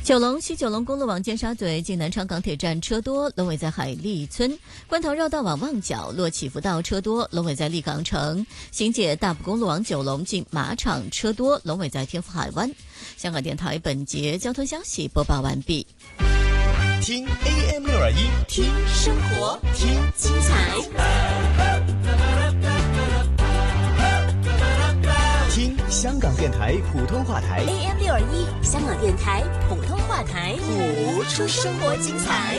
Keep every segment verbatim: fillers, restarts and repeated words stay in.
九龙西九龙公路往尖沙咀近南昌港铁站车多，龙尾在海利村；观塘绕道往旺角落起福道车多，龙尾在立港城；新界大埔公路往九龙近马场车多，龙尾在天福海湾。香港电台本节交通消息播报完毕。 听 A M 六二一， 听生活，听精彩， 听香港电台普通话台 A M 六二一，香港电台普通话台， 活出生活精彩。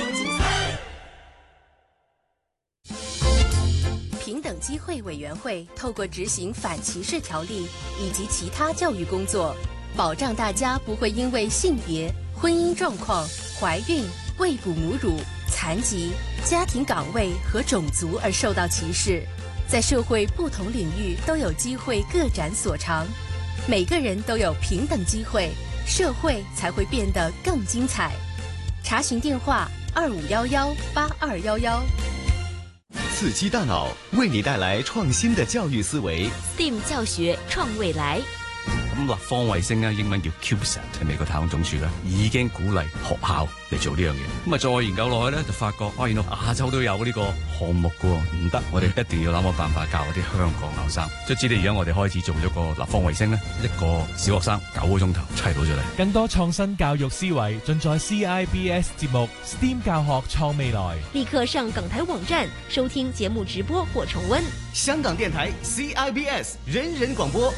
平等机会委员会透过执行反歧视条例以及其他教育工作，保障大家不会因为性别、婚姻状况、怀孕、喂哺母乳、残疾、家庭岗位和种族而受到歧视，在社会不同领域都有机会各展所长，每个人都有平等机会，社会才会变得更精彩。查询电话二五幺幺八二幺幺。 刺激大腦，為你帶來創新的教育思維。 S T E M 教學創未來。 咁立方衛星咧，英文叫 CubeSat， 係美國太空總署咧已經鼓勵學校嚟做呢樣嘢。咁啊，再研究落去咧，就發覺哇，原來亞洲都有呢個項目㗎喎，唔得，我哋一定要諗個辦法教嗰啲香港學生。即係知你而家我哋開始做咗個立方衛星咧，一個小學生九個鐘頭砌到出嚟。 更多創新教育思維盡在 C I B S 節目 S T E M 教學創未來。 立刻上港台網站收聽節目直播或重溫。 香港電台 C I B S 人人廣播。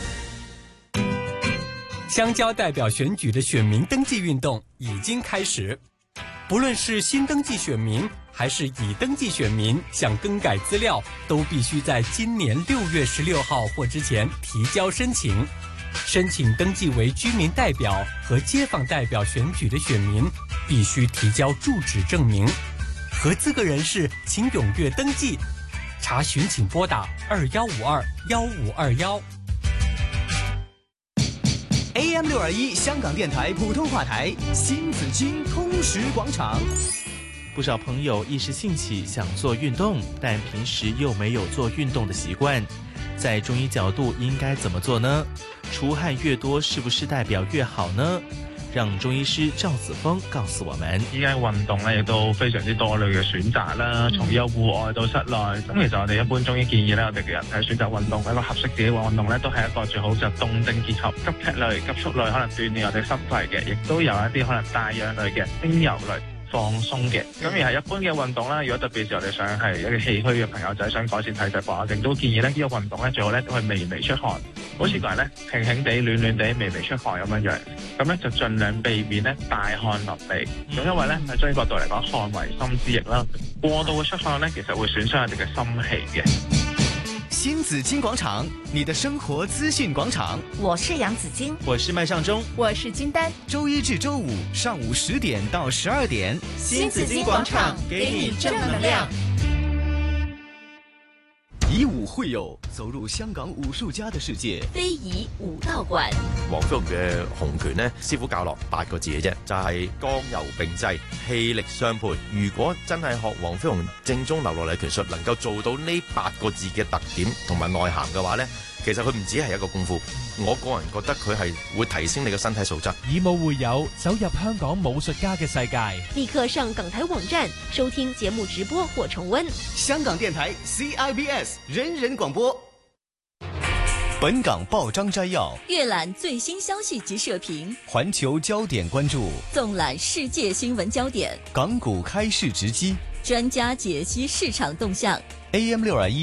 鄉郊代表選舉的選民登記運動已經開始，不論是新登記選民還是已登記選民，想更改資料都必須在今年六月十六號或之前提交申請。申請登記為居民代表和街坊代表選舉的選民必須提交住址證明。合資格人士請踴躍登記，查詢請撥打二幺五二幺五二幺。 A M 六二一香港電台普通話台新紫荊通識廣場。 不少朋友一時興起想做運動，但平時又沒有做運動的習慣，在中醫角度應該怎麼做呢？出汗越多是不是代表越好呢？讓中醫師趙子峰告訴我們。 依家運動咧亦都非常之多類嘅選擇啦，從有戶外到室內。咁其實我哋一般中醫建議咧，我哋嘅人喺選擇運動一個合適自己嘅運動咧，都係一個最好就動靜結合，急劇類、急速類可能鍛鍊我哋心肺嘅，亦都有一啲可能帶氧類嘅輕柔類。放鬆嘅，咁而係一般嘅運動啦。如果特別是我哋想係一個氣虛嘅朋友仔，想改善體質嘅話，我哋都建議咧呢個運動咧最好咧都係微微出汗，好似個人咧輕輕地、暖暖地、微微出汗咁樣樣。咁咧就盡量避免咧大汗淋漓。咁因為咧喺中醫角度嚟講，汗為心之液啦，過度嘅出汗咧其實會損傷我哋嘅心氣嘅。 新紫荊廣場，你的生活資訊廣場。 我是楊子矜， 我是麥尚中， 我是金丹。 周一至周五上午十點到十二點， 新紫荊廣場給你正能量。 以武會友，走入香港武術家的世界。 非遺武道館。 黃飛鴻嘅洪拳呢，師傅教落八個字嘅啫，就係剛柔並濟，氣力相配。如果真係學黃飛鴻正宗流落嚟拳術，能夠做到呢八個字嘅特點同埋內涵嘅話呢，其實佢唔止係一個功夫。我個人覺得佢係會提升你嘅身體素質。 以武會友，走入香港武術家嘅世界。 立刻上港台網站收聽節目直播或重溫。 香港電台 C I B S 人人廣播。本港報章摘要， 閱覽最新消息及社評， 環球焦點關注， 縱覽世界新聞焦點， 港股開市直擊， 專家解析市場動向。 A M 六二一。